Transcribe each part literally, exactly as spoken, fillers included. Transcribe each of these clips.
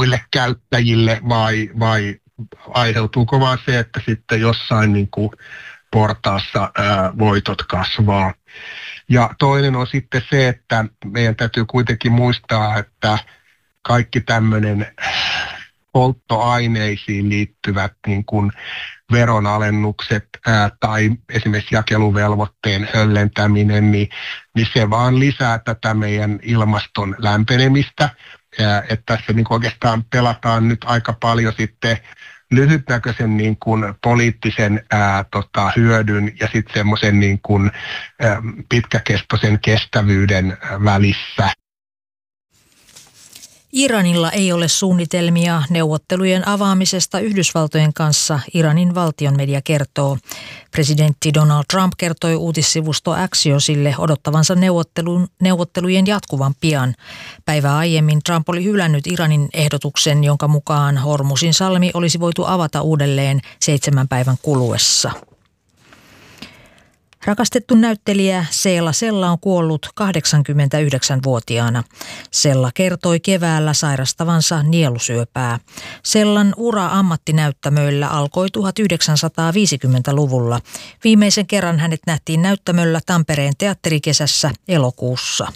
muille käyttäjille vai, vai aiheutuuko vaan se, että sitten jossain niin kuin portaassa ää, voitot kasvaa. Ja toinen on sitten se, että meidän täytyy kuitenkin muistaa, että kaikki tämmöinen polttoaineisiin liittyvät niin kuin veronalennukset ää, tai esimerkiksi jakeluvelvoitteen höllentäminen, niin, niin se vaan lisää tätä meidän ilmaston lämpenemistä. Ää, että tässä niin kuin oikeastaan pelataan nyt aika paljon sitten lyhytnäköisen niin kuin poliittisen ää, tota, hyödyn ja sitten semmoisen niin kuin ää, pitkäkestoisen kestävyyden välissä. Iranilla ei ole suunnitelmia neuvottelujen avaamisesta Yhdysvaltojen kanssa, Iranin valtionmedia kertoo. Presidentti Donald Trump kertoi uutissivusto Axiosille odottavansa neuvottelun, neuvottelujen jatkuvan pian. Päivää aiemmin Trump oli hylännyt Iranin ehdotuksen, jonka mukaan Hormuzin salmi olisi voitu avata uudelleen seitsemän päivän kuluessa. Rakastettu näyttelijä Seela Sella on kuollut kahdeksankymmentäyhdeksänvuotiaana. Sella kertoi keväällä sairastavansa nielusyöpää. Sellan ura ammattinäyttämöillä alkoi tuhatyhdeksänsataaviisikymmentäluvulla. Viimeisen kerran hänet nähtiin näyttämöllä Tampereen teatterikesässä elokuussa.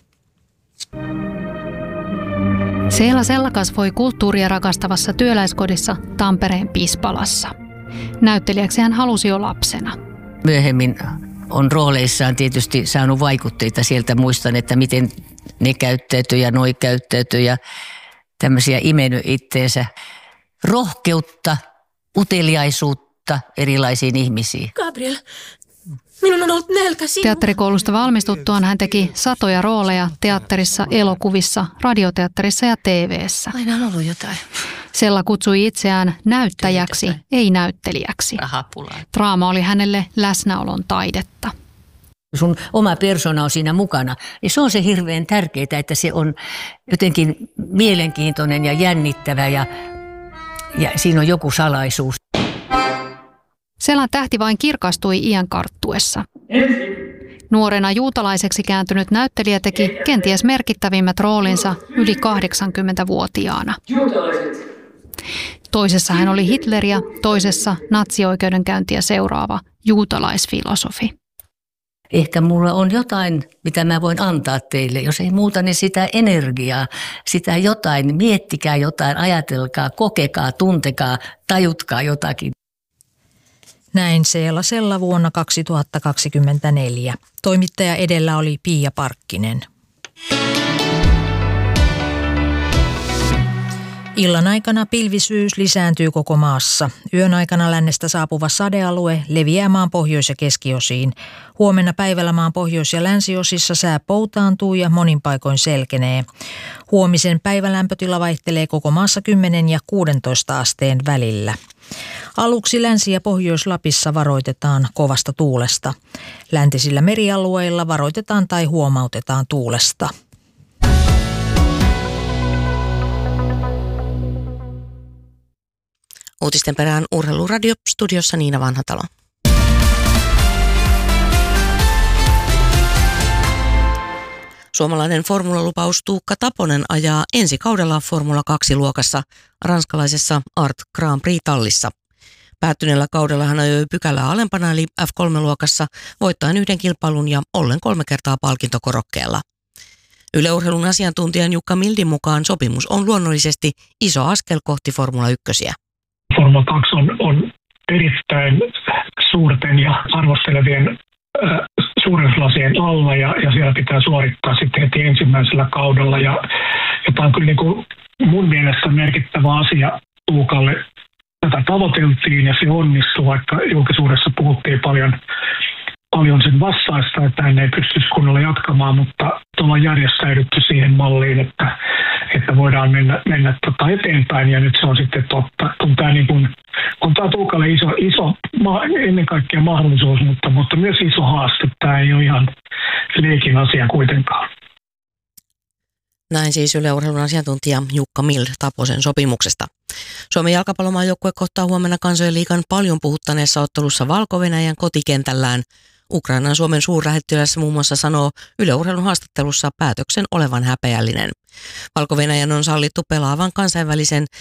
Seela Sella kasvoi kulttuuria rakastavassa työläiskodissa Tampereen Pispalassa. Näyttelijäksi hän halusi jo lapsena. Myöhemmin on rooleissaan tietysti saanut vaikutteita sieltä. Muistan, että miten ne käyttäytyy ja noi käyttäytyy ja tämmöisiä imennyt itteensä. Rohkeutta, uteliaisuutta erilaisiin ihmisiin. Gabriel, minun on ollut nälkä sinun. Teatterikoulusta valmistuttuaan hän teki satoja rooleja teatterissa, elokuvissa, radioteatterissa ja T V:ssä. Aina on ollut jotain. Sella kutsui itseään näyttäjäksi, ei näyttelijäksi. Draama oli hänelle läsnäolon taidetta. Sun oma persona on siinä mukana. Ja se on se hirveän tärkeää, että se on jotenkin mielenkiintoinen ja jännittävä ja, ja siinä on joku salaisuus. Sellan tähti vain kirkastui iän karttuessa. Nuorena juutalaiseksi kääntynyt näyttelijä teki kenties merkittävimmät roolinsa yli kahdeksankymmentävuotiaana. Toisessa hän oli Hitleriä, toisessa natsioikeudenkäyntiä seuraava juutalaisfilosofi. Ehkä mulla on jotain, mitä mä voin antaa teille. Jos ei muuta, niin sitä energiaa, sitä jotain. Miettikää jotain, ajatelkaa, kokekaa, tuntekaa, tajutkaa jotakin. Näin Seela Sella vuonna kaksituhattakaksikymmentäneljä. Toimittaja edellä oli Pia Parkkinen. Illan aikana pilvisyys lisääntyy koko maassa. Yön aikana lännestä saapuva sadealue leviää maan pohjois- ja keskiosiin. Huomenna päivällä maan pohjois- ja länsiosissa sää poutaantuu ja monin paikoin selkenee. Huomisen päivälämpötila vaihtelee koko maassa kymmenen ja kuudentoista asteen välillä. Aluksi Länsi- ja Pohjois-Lapissa varoitetaan kovasta tuulesta. Läntisillä merialueilla varoitetaan tai huomautetaan tuulesta. Uutisten perään Urheiluradio, studiossa Niina Vanhatalo. Suomalainen formulalupaus Tuukka Taponen ajaa ensi kaudella Formula kaksi-luokassa ranskalaisessa Art Grand Prix-tallissa. Päättyneellä kaudella hän ajoi pykälää alempana eli F kolme-luokassa voittaen yhden kilpailun ja ollen kolme kertaa palkintokorokkeella. Yle Urheilun asiantuntijan Jukka Mildin mukaan sopimus on luonnollisesti iso askel kohti Formula yksi. Formula kaksi on, on erittäin suurten ja arvostelevien äh, suurennuslasien alla ja, ja siellä pitää suorittaa sitten heti ensimmäisellä kaudella. Ja, ja tämä on kyllä niin kuin mun mielestä merkittävä asia Tuukalle. Tätä tavoiteltiin ja se onnistui, vaikka julkisuudessa puhuttiin paljon, paljon sen vastaista, että hän ei pystyisi kunnolla jatkamaan, mutta tuolla on järjestäydytty siihen malliin, että, että voidaan mennä, mennä tota eteenpäin ja nyt se on sitten totta. On tämä, niin kuin, on tämä Tuukalle iso, iso, ennen kaikkea mahdollisuus, mutta, mutta myös iso haaste. Tämä ei ole ihan leikin asia kuitenkaan. Näin siis Yle Urheilun asiantuntija Jukka Mild Taposen sopimuksesta. Suomen jalkapallomaajoukkue kohtaa huomenna Kansojen liigan paljon puhuttaneessa ottelussa Valko-Venäjän kotikentällään. Ukrainan Suomen suurlähettiläs muun muassa sanoo Yle Urheilun haastattelussa päätöksen olevan häpeällinen. Valko-Venäjän on sallittu pelaavan kansainvälisen